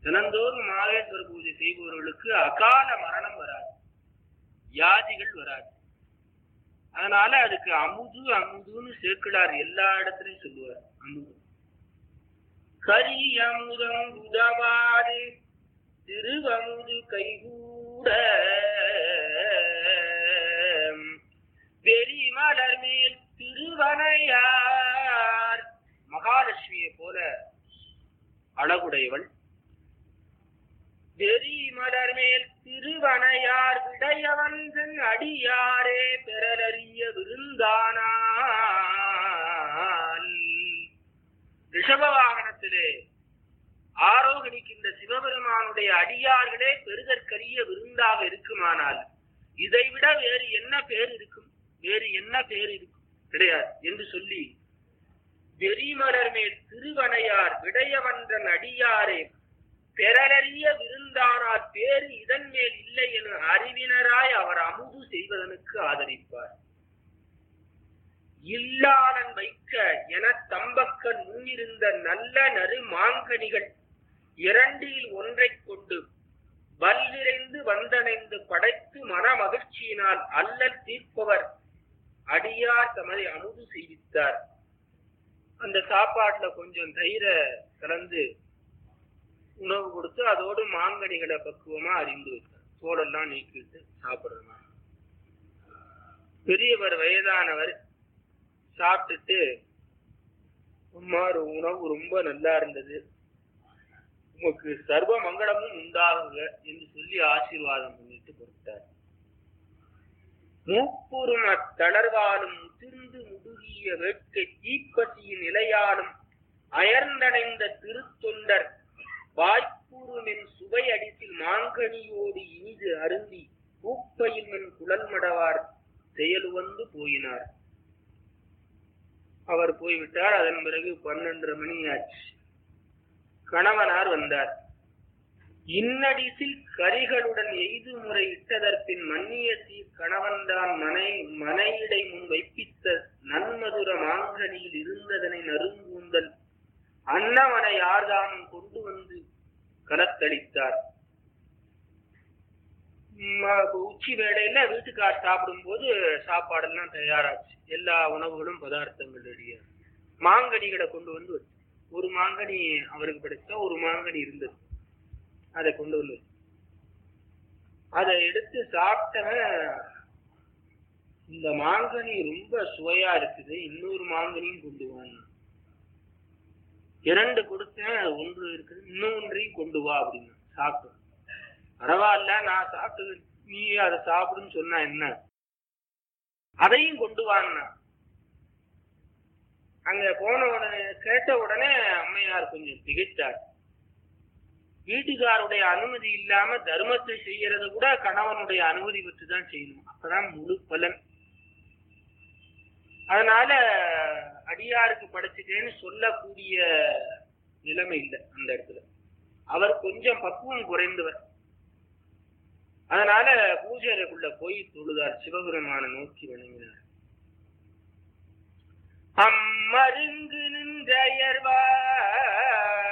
தினந்தோறும் மாகேஸ்வர பூஜை செய்பவர்களுக்கு அகால மரணம் வராது, வியாதிகள் வராது. அதனால அதுக்கு அமுது அமுதுன்னு சேக்கிழார் எல்லா இடத்துலயும் சொல்லுவார். அமுது கரி அமுதம் உதவாது திருவமுது கைகூட வெறி மலர் மேல் திருவனையார். மகாலட்சுமியை போல அழகுடையவள். வெறி மலர் மேல் திருவனையார் விடையவந்தன் அடியாரே பெறலறிய விருந்தானால். ரிஷப வாகனத்திலே ஆரோகணிக்கின்ற சிவபெருமானுடைய அடியார்களே பெருதற்கரிய விருந்தாக இருக்குமானால் இதைவிட வேறு என்ன பேர் இருக்கும்? வேறு என்ன பேர் இருக்கும்? கிடையாது என்று சொல்லி வெறிமலர் மேல் திருவனையார் விடையவன்றன் அடியாரே பெறலறிய விருந்தானார் பேரு இதன் மேல் இல்லை என அறிவினராய் அவர் அமுது செய்வதனுக்கு ஆதரிப்பார். இல்லாளன் வைக்க என தம்பக்கன் முன்னிருந்த நல்ல நறு மாங்கனிகள் இரண்டில் ஒன்றை கொண்டு வல்விரைந்து வந்தணைந்து படைத்து மன மகிழ்ச்சியினால் அல்லல் தீர்ப்பவர் அடியார் தமதை அமுது செய்வித்தார். அந்த சாப்பாட்டுல கொஞ்சம் தயிர கலந்து உணவு கொடுத்து அதோடு மாங்கனிகளை பக்குவமா அறிந்து வைத்தார். தோலெல்லாம் நீக்கிட்டு சாப்பிடுறமா. பெரியவர் வயதானவர் சாப்பிட்டுட்டு உணவு ரொம்ப நல்லா இருந்தது, உமக்கு சர்வ மங்களமும் உண்டாகுங்க என்று சொல்லி ஆசீர்வாதம் பண்ணிட்டு கொடுத்தார். மூப்புறும் அத்தளர்வாலும் முதிர்ந்து முடுகிய வேட்கை தீப்பசியின் நிலையாலும் அயர்ந்தடைந்த திருத்தொண்டர் வாய்ப்புறுமென் சுவை அடித்தில் மாங்கனியோடு இனிது அருந்தி பூப்பையில் மென் குழல் மடவார் செயலு வந்து போயினார். அவர் போய்விட்டார். அதன் பிறகு 12:30 மணி ஆச்சு. கணவனார் வந்தார். இன்னடிசில் கரிகளுடன் எய்து முறை இட்டதற்பின் மன்னிய சீர் கணவன்தான் மனையிடை முன் வைப்பித்த நன்மதுர மாங்கனியில் இருந்ததனை நறுங்கூந்தல் அன்னவனை யார்தானும் கொண்டு வந்து கலத்தளித்தார். உச்சி வேளையில வீட்டுக்கார் சாப்பிடும் போது சாப்பாடெல்லாம் தயாராச்சு. எல்லா உணவுகளும் பதார்த்தங்கள் ரெடியா. மாங்கனிகளை கொண்டு வந்து வச்சு, ஒரு மாங்கனி அவருக்கு கிடைச்சா ஒரு மாங்கனி இருந்தது, அதை கொண்டு வந்து அதை எடுத்து சாப்பிட்டவன், இந்த மாங்கனி ரொம்ப சுவையா இருக்குது, இன்னொரு மாங்கனியும் கொண்டு வாங்க. 2 கொடுத்தேன், 1 இருக்குது, இன்னொன்றையும் கொண்டு வா அப்படின்னு. சாப்பிட்டு பரவாயில்ல, நான் சாப்பிட்டு நீ அதை சாப்பிடுன்னு சொன்னா என்ன, அதையும் கொண்டு வான்னா. அங்க போன உடனே கேட்ட உடனே அம்மையார் கொஞ்சம் திகைத்தார். வீட்டுக்காருடைய அனுமதி இல்லாம தர்மத்தை செய்யறது கூட கணவனுடைய அனுமதி பெற்றுதான் செய்யணும், அப்பதான் முழு பலன். அதனால அடியாருக்கு படைச்சிட்டேன்னு சொல்லக்கூடிய நிலைமை இல்லை அந்த இடத்துல. அவர் கொஞ்சம் பக்குவம் குறைந்தவர். அதனால பூஜைக்குள்ள போய் தொழுதார், சிவபெருமான நோக்கி வணங்கினார். அம்மருங்கு நின்றயர்வார்